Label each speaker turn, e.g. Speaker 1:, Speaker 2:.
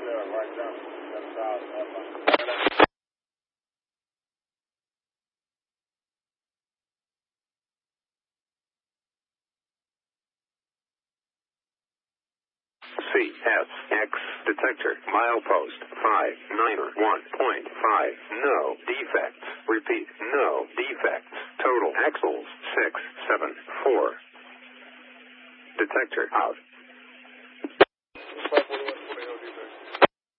Speaker 1: CSX detector milepost 591.5. No defects. Repeat, no defects. Total axles 674. Detector out.